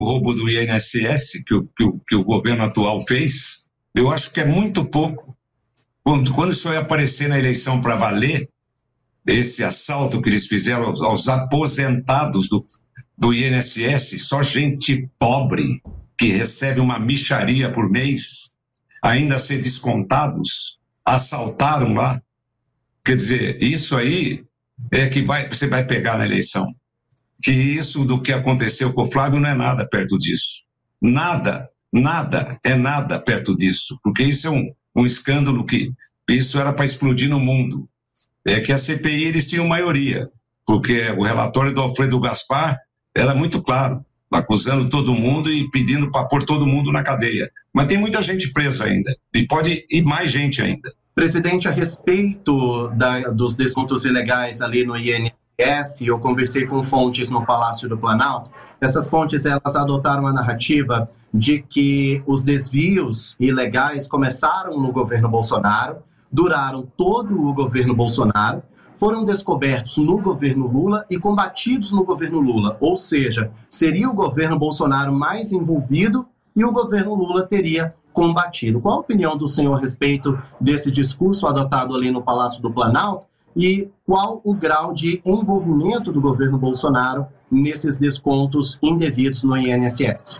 roubo do INSS que o governo atual fez, eu acho que é muito pouco. Quando isso vai aparecer na eleição para valer, esse assalto que eles fizeram aos aposentados do INSS, só gente pobre que recebe uma mixaria por mês, ainda a ser descontados, assaltaram lá. Quer dizer, isso aí é que você vai pegar na eleição. Que isso do que aconteceu com o Flávio não é nada perto disso. Nada é nada perto disso. Porque isso é um escândalo que isso era para explodir no mundo. É que a CPI eles tinham maioria. Porque o relatório do Alfredo Gaspar era muito claro, acusando todo mundo e pedindo para pôr todo mundo na cadeia. Mas tem muita gente presa ainda. E pode ir mais gente ainda. Presidente, a respeito dos descontos ilegais ali no INSS, eu conversei com fontes no Palácio do Planalto. Essas fontes, elas adotaram a narrativa de que os desvios ilegais começaram no governo Bolsonaro, duraram todo o governo Bolsonaro, foram descobertos no governo Lula e combatidos no governo Lula. Ou seja, seria o governo Bolsonaro mais envolvido e o governo Lula teria combatido. Qual a opinião do senhor a respeito desse discurso adotado ali no Palácio do Planalto e qual o grau de envolvimento do governo Bolsonaro nesses descontos indevidos no INSS?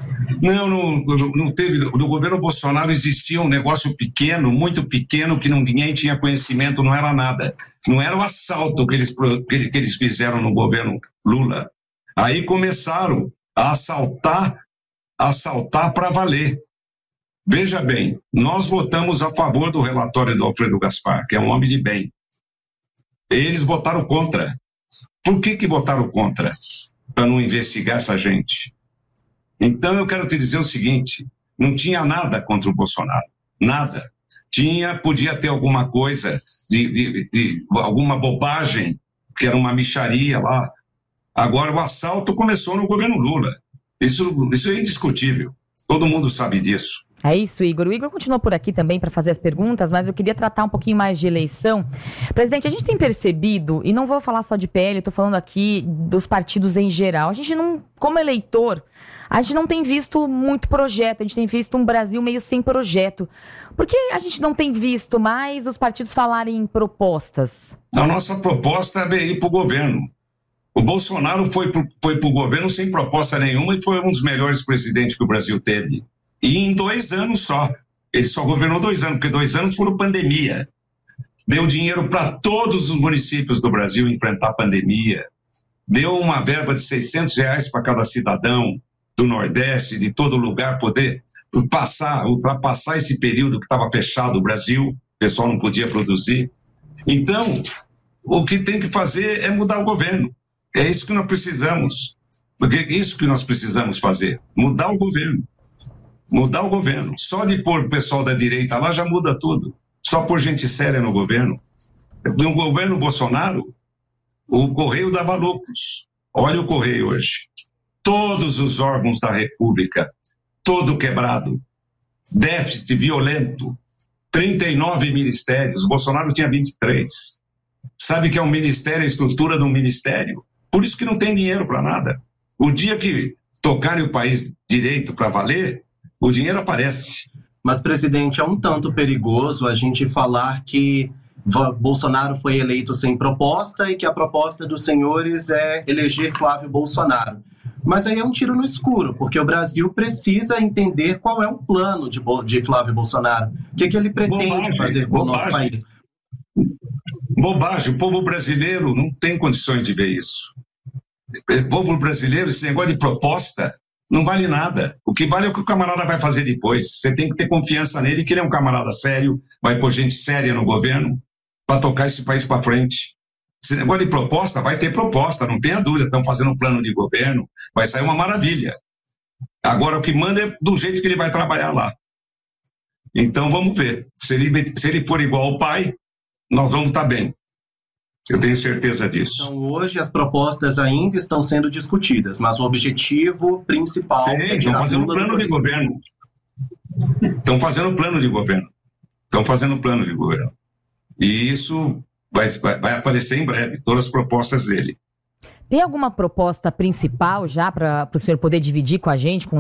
Não teve. No governo Bolsonaro existia um negócio pequeno, muito pequeno, que ninguém tinha conhecimento, não era nada. Não era o assalto que eles fizeram no governo Lula. Aí começaram a assaltar para valer. Veja bem, nós votamos a favor do relatório do Alfredo Gaspar, que é um homem de bem. Eles votaram contra. Por que votaram contra? Para não investigar essa gente. Então eu quero te dizer o seguinte, não tinha nada contra o Bolsonaro, nada. Podia ter alguma coisa, alguma bobagem, que era uma mixaria lá. Agora o assalto começou no governo Lula. Isso é indiscutível, todo mundo sabe disso. É isso, Igor. O Igor continuou por aqui também para fazer as perguntas, mas eu queria tratar um pouquinho mais de eleição. Presidente, a gente tem percebido, e não vou falar só de PL, estou falando aqui dos partidos em geral, a gente não, como eleitor, a gente não tem visto muito projeto, a gente tem visto um Brasil meio sem projeto. Por que a gente não tem visto mais os partidos falarem em propostas? A nossa proposta é ir para o governo. O Bolsonaro foi para o governo sem proposta nenhuma e foi um dos melhores presidentes que o Brasil teve. E em 2 anos só. Ele só governou 2 anos, porque 2 anos foram pandemia. Deu dinheiro para todos os municípios do Brasil enfrentar a pandemia. Deu uma verba de R$600 para cada cidadão do Nordeste, de todo lugar, poder ultrapassar esse período que estava fechado o Brasil, o pessoal não podia produzir. Então, o que tem que fazer é mudar o governo. É isso que nós precisamos. Porque é isso que nós precisamos fazer, mudar o governo. Mudar o governo. Só de pôr o pessoal da direita lá já muda tudo. Só pôr gente séria no governo. No governo Bolsonaro, o Correio dava lucros. Olha o Correio hoje. Todos os órgãos da República, todo quebrado. Déficit violento. 39 ministérios. O Bolsonaro tinha 23. Sabe que é um ministério, a estrutura de um ministério? Por isso que não tem dinheiro para nada. O dia que tocarem o país direito para valer, o dinheiro aparece. Mas, presidente, é um tanto perigoso a gente falar que Bolsonaro foi eleito sem proposta e que a proposta dos senhores é eleger Flávio Bolsonaro. Mas aí é um tiro no escuro, porque o Brasil precisa entender qual é o plano de Flávio Bolsonaro. O que ele pretende fazer com o nosso país. Bobagem. O povo brasileiro não tem condições de ver isso. O povo brasileiro, esse negócio de proposta, não vale nada. O que vale é o que o camarada vai fazer depois. Você tem que ter confiança nele, que ele é um camarada sério, vai pôr gente séria no governo para tocar esse país para frente. Esse negócio de proposta, vai ter proposta, não tenha dúvida. Estão fazendo um plano de governo, vai sair uma maravilha. Agora, o que manda é do jeito que ele vai trabalhar lá. Então, vamos ver. Se ele for igual ao pai, nós vamos estar bem. Eu tenho certeza disso. Então, hoje as propostas ainda estão sendo discutidas, mas o objetivo principal é tirar fazendo plano de governo. Estão fazendo plano de governo. E isso vai aparecer em breve, todas as propostas dele. Tem alguma proposta principal já para o senhor poder dividir com a gente, com